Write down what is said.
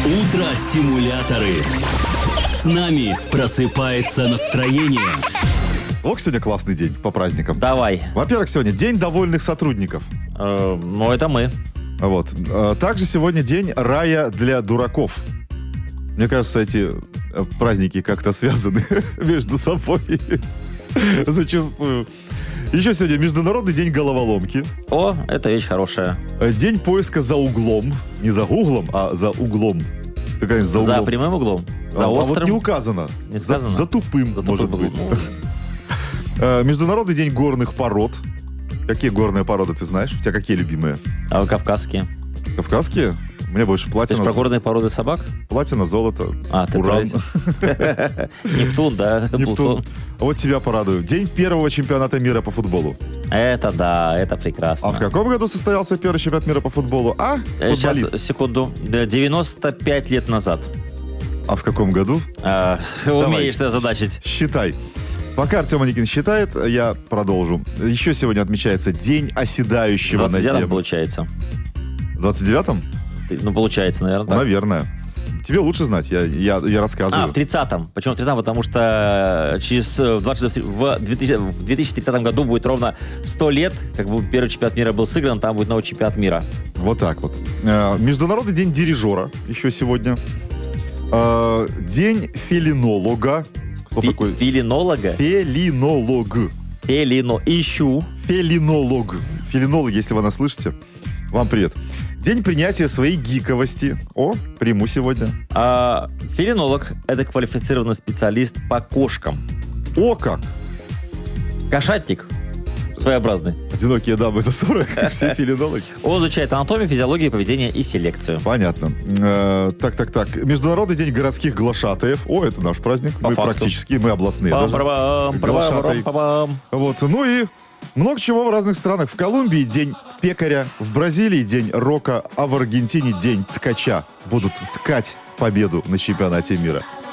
Утро-стимуляторы. С нами просыпается настроение. Ох, сегодня классный день по праздникам. Давай. Во-первых, сегодня день довольных сотрудников. Ну, это мы. Вот. Также сегодня день рая для дураков. Мне кажется, эти праздники как-то связаны между собой зачастую. Еще сегодня Международный день головоломки. О, это вещь хорошая. День поиска за углом. Не за гуглом, а за углом. Такая за углом. За прямым углом? За острым? А вот не указано. Не сказано? За тупым, может быть. Международный день горных пород. Какие горные породы ты знаешь? У тебя какие любимые? А кавказские? Кавказские? Мне больше Ты платина. же про горные породы собак? Платина, золото, ты уран. Нептун, да? Нептун. А вот тебя порадую. День первого чемпионата мира по футболу. Это да, это прекрасно. А в каком году состоялся первый чемпионат мира по футболу? Футболист. Сейчас, секунду. 95 лет назад. А в каком году? Умеешь ты озадачить. Считай. Пока Артем Аникин считает, я продолжу. Еще сегодня отмечается День оседающего на землю. Получается. В 29-м? Ну, получается, наверное, так. Наверное. Тебе лучше знать, я рассказываю. В 30-м. Почему в 30-м? Потому что в 2030 году будет ровно 100 лет, как бы первый чемпионат мира был сыгран, там будет новый чемпионат мира. Вот так вот. Международный день дирижера еще сегодня. День фелинолога. Кто такой? Фелинолога? Фелинолог. Ищу. Фелинолог. Фелинологи, если вы нас слышите, вам привет. День принятия своей гиковости. Приму сегодня. Фелинолог – это квалифицированный специалист по кошкам. О как! Кошатник своеобразный. Одинокие дамы за 40, все фелинологи. Он изучает анатомию, физиологию, поведение и селекцию. Понятно. Так. Международный день городских глашатаев. Это наш праздник. Мы практически, мы областные даже. Глашатай. Вот. Ну и много чего в разных странах. В Колумбии день пекаря, в Бразилии день рока, а в Аргентине день ткача. Будут ткать победу на чемпионате мира.